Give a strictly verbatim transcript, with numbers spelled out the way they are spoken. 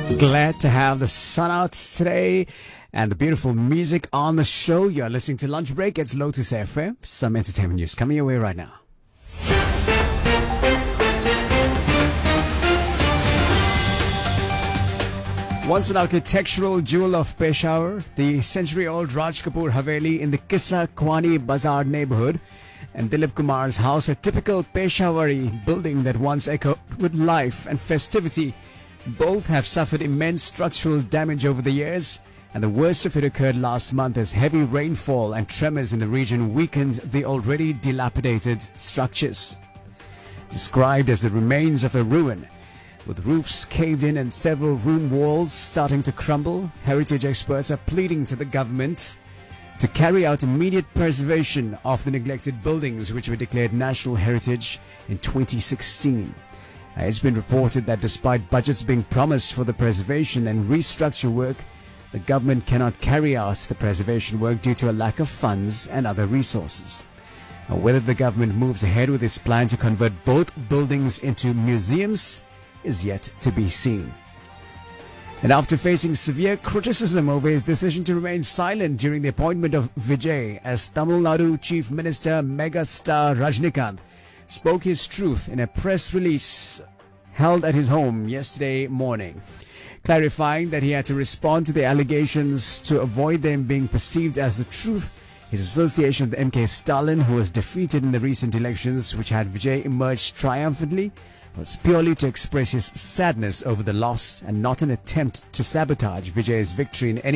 Glad to have the sun out today and the beautiful music on the show. You're listening to Lunch Break. It's Lotus F M. Some entertainment news coming your way right now. Once an architectural jewel of Peshawar, the century-old Raj Kapoor Haveli in the Kissa Kwani Bazaar neighborhood, and Dilip Kumar's house, a typical Peshawari building that once echoed with life and festivity, both have suffered immense structural damage over the years, and the worst of it occurred last month as heavy rainfall and tremors in the region weakened the already dilapidated structures. Described as the remains of a ruin, with roofs caved in and several room walls starting to crumble, heritage experts are pleading to the government to carry out immediate preservation of the neglected buildings which were declared national heritage in twenty sixteen. Uh, it's been reported that despite budgets being promised for the preservation and restructure work, the government cannot carry out the preservation work due to a lack of funds and other resources. Now, whether the government moves ahead with its plan to convert both buildings into museums is yet to be seen. And after facing severe criticism over his decision to remain silent during the appointment of Vijay as Tamil Nadu Chief Minister, megastar Rajinikanth spoke his truth in a press release held at his home yesterday morning, clarifying that he had to respond to the allegations to avoid them being perceived as the truth. His association with M K Stalin, who was defeated in the recent elections which had Vijay emerge triumphantly, was purely to express his sadness over the loss and not an attempt to sabotage Vijay's victory in any